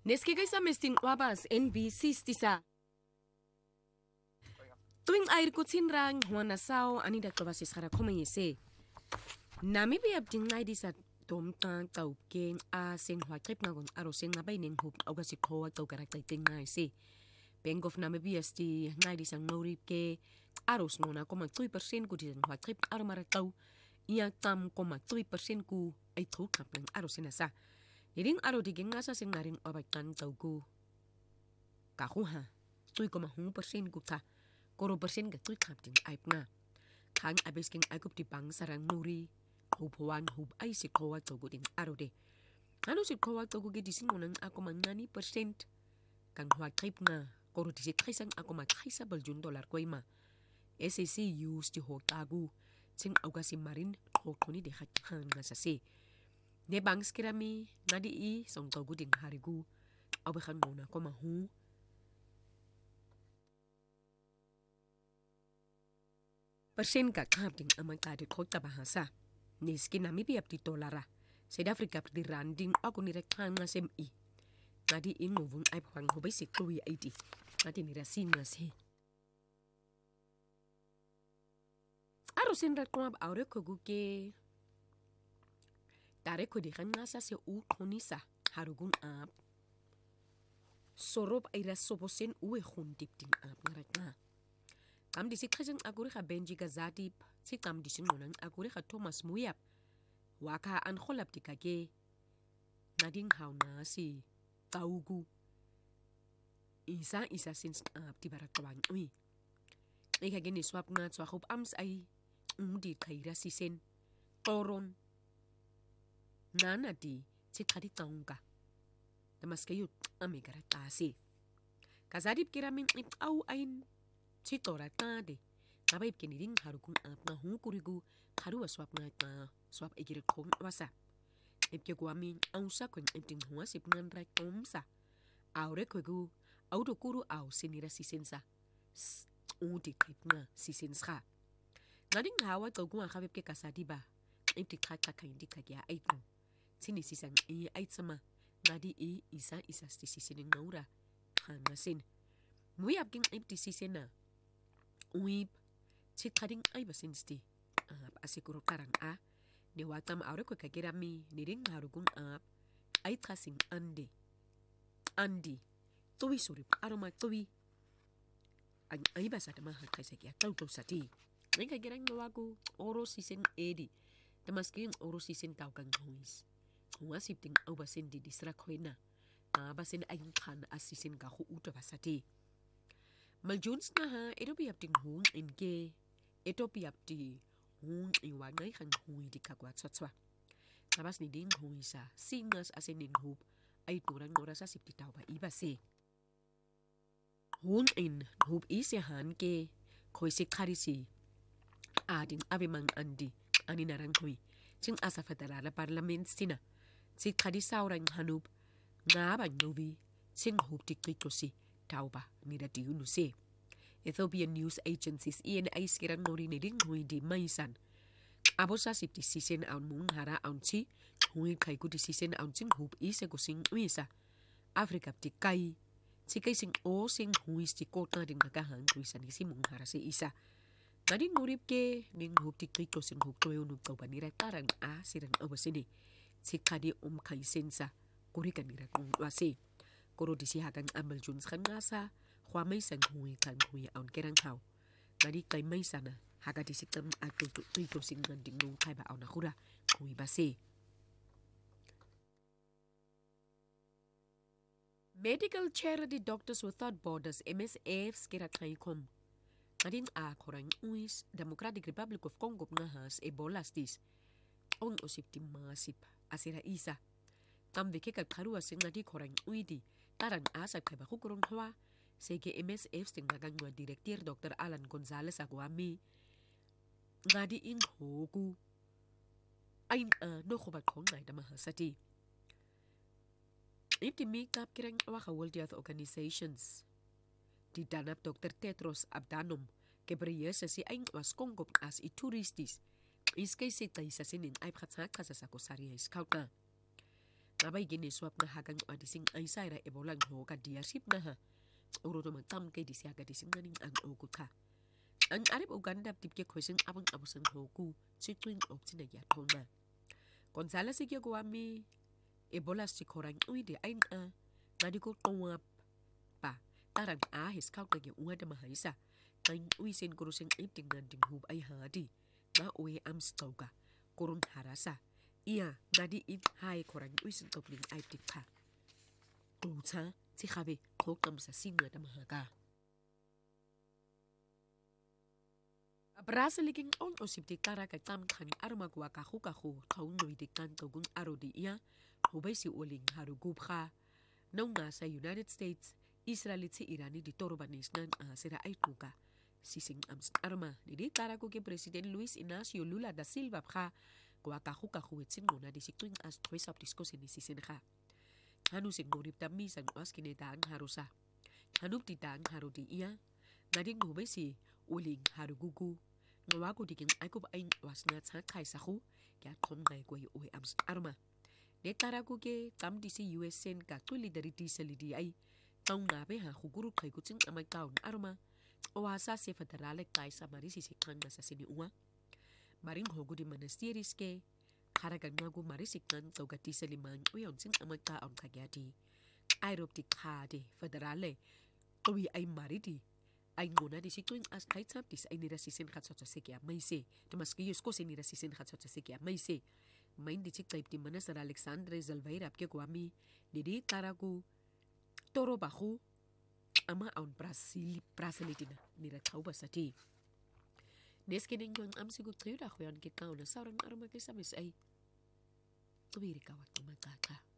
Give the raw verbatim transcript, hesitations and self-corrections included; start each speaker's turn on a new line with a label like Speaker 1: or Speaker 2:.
Speaker 1: Neskigay sa mesting wabas N B C stisa. Tuwing air kutsin rang huana sao anida kabasis kara kumayese. Namibia abding ngay di sa domtang tawking a sing hua trip ngagon aro sing nabay ning hup awga si kowa taw karakay ting ngay si. Bank of Namibia sti ngay di sang norip ke aros nona koma three percent ku di sang hua trip aro marataw iya tam koma three percent ku ay truk kaplang aro sinasa. Iring aro diging nasa sing naring abay tan taw ku kakuha three koma one percent ku ta koro percent ga three kapting ay nga. Kang abis king ay kup di bang sarang nuri hupuan hup ay si kowa taw ku ding aro de. Ano si kowa taw ku gidi sinunang ako mangani percent kang hua trip nga koro disi trisang ako matrisa baljun dolar ko ima. S A C use di hotagu ting auga si marin hotoni de hatang nga sa si. Ne bang skirami ngadi i song taw ku ding harigu au bekhan muna ko mahu. Persen ka kap ding amang tadi kota bahasa. Niski Namibia di dolara. South Africa di randing ako nirekhan nga sem i. Ngadi in movung ay pang hubay si Chloe I D. Ngadi nirasin nga si. Aro sinrat ko ab aure ko guke. Tare ko di kan nga sa si u konisa harugun ab. Sorop ay rasoposin uwe hundip ding ab ngarat nga. Kam di si kajang aguri ka Benji Gazadip. Si kam di sinunang aguri ka Thomas Muyap. Waka an kholap di kage. Nading haw na si taugu. Isa isa since ab di barat kawan ui. Ika gini swap nga tswa hup ams ay umdi kaira sisen. Toron. Nana di si kadi taungka. Tamas kayo ame karatasi. Kazadip kiramin ip au ain si torat tade. Nabaib kiniding harukung ab nga hungkurigu haruwa swap nga nga swap ikirik kong wasa. Ip kyo guamin ang sa kung ipting hunga sip ngan rai komsa. Aure kuigu au dokuru au sinira sisensa. Udi kaip nga sisensa. Ngading hawa taw kung akabip ke kasadiba. Ipti kakakain di kagya ait mo. Sinisisang i ait sama. Ngadi i isa isa sti sisining naura. Hanasin. Muyab king ipti sisena. Uib. Chit kading ay basin sti. Ap asikuro karang a. Ni watam aure ko kagirami. Niring harugong ap. Ay trasing ande. Andi. Tuwi surip. Aroma tuwi. Ang ay basa tamang hakasek ya. Tau tau sati. Ang kagirang nawago. Oro sisin edi. Tamaskin oro sisin tau kang huis. Huasip ting au basin di disra koina. Na basin ay kan asisin ka hu uto basati. Maljuns na ha. Ito biyap ting hung inge. Ito biyap di hung iwagay kang hui di kagwat sotswa. Nabas ni ding hui sa singas asin ning hup ay turang nora sa sipti tau ba iba si. Hung in hup isihan ke koy si karisi ading abimang andi ani narang hui. Sing asa federal parlament sina. Si kadisaurang hanup nga bang novi sing hup di krito si tau ba nira di unu si. Ethiopian News Agencies E N A skirang nori niding hui di maisan. Abo sa sipti sisen aun mung hara aun si hui kay ku di sisen aun sing hup isa ko sing uisa. Afrika pti kay si kay sing o sing hui sti kota din nagahang kuisa ni si mung hara si isa. Nading nurip ke ning hup ti krito sing hup toyo nung tau ba nira tarang a sirang awasini. Si kadi um kay sensa kurikan nira kung wasi. Koro di si hakang amal juns kan ngasa. Hua may sang hui kan hui aun kerang hau. Ngadi kay may sana. Haka di sitam at tuto sing nganding nung kay ba aun nakura. Hui basi. Medical Charity Doctors Without Borders M S F skira kay kom. Ngading a korang uis Democratic Republic of Congo nga has Ebola stis. On osip ti masip asira isa. Tamvike kagkarua sing ngadi korang uidi. Tarang asa kay ba kukurong hawa. Sige M S F sing nagang nga Direktir Doctor Alan Gonzalez Aguami. Ngadi in hogu. Ayn a no kubat kong ngay damahasati. Ipti mikap kirang waka World Health Organizations. Di danap Doctor Tedros Adhanom Ghebreyesus si ayn was kongkop as i turistis. Iskay si tay sa sinin ay pratsak sa sakosari ay scout na. aba iginiswap na hagang adising aysaira ebola ngoka diaship na ha urodo magtam ke disiaga disinganing ang oku cha ang arib uganda tipke question abang abusan ngoku tsitwing optina ya thonga Gonzales ke kwami ebola sikorang uide ain a ngadi ko qwa pa tarang a his kauka ge uada mahaisa kain uisen kurusing iting nanding hub ay hadi na uwe am stoka kurun harasa iya ngadi it hai korang uisen topling ay tikha Uta ti khabe kokam sa singa da mahaga Brasiliking on osipti kara ka tam khan arma kwa ka khu ka khu thong noi de kan to gun arodi iya hubay si uling haru gubha nung sa United States Israel ti Irani di torbanis nan uh, sira ay tuka sising ams arma di kara ko ke President Luis Inacio Lula da Silva bha kwa ka khu ka khu etsin ngona di siktuing as choice of discuss ni sisin kha hanu sing ngorip ta mi sang as kinedaan harusa hanuk ti daan harodi iya nading hubay si uling haru gugu Ngawaku diking ako ba ay was na sa kay sa ko kaya kom ngay ko yung ams arma. Nekara ko ke tam di si U S N ka tuli dari di sa lidi ay taong nabe ha huguro kay kutsing amay taon arma o asa si federale kay sa marisi si kang nasa siniunga. Maring hogo di manastiris ke haragan mago marisi kang tawgati sa limang uyon sing amay taon kagyati. Ayrop di kade federale uwi ay mariti ay ngona di situing as kahit sabtis ay nirasisin katsotsa sikia may se tumaski yusko si nirasisin katsotsa sikia may se may di sik taip di mana sa Alexandre Zalvaira apke kwami didi karaku toro bahu ama aun Brasili Brasilitina niratau basati neskening yung am sigut triuda kuyan kita una sarang arma kisamis ay tubiri kawat kumatata